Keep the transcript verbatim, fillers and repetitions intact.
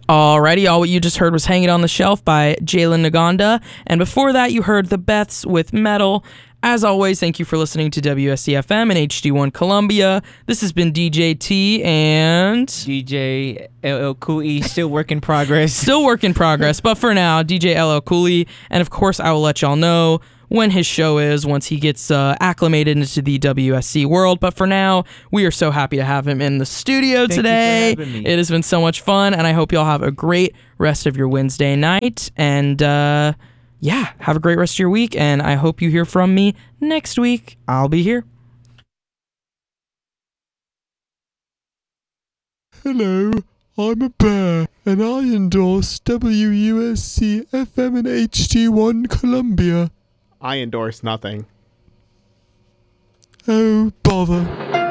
Alrighty, all what you just heard was Hanging on the Shelf by Jalen Naganda. And before that, you heard The Beths with Metal. As always, thank you for listening to W S C F M and H D one Columbia. This has been D J T and... D J L L Cooley, still work in progress. Still work in progress, but for now, D J L L Cooley. And of course, I will let y'all know when his show is once he gets uh, acclimated into the W S C world. But for now, we are so happy to have him in the studio Thank today. you for having me. It has been so much fun, and I hope y'all have a great rest of your Wednesday night. And uh, yeah, have a great rest of your week, and I hope you hear from me next week. I'll be here. Hello, I'm a bear, and I endorse W U S C F M and H D one Columbia. I endorse nothing. Oh, bother.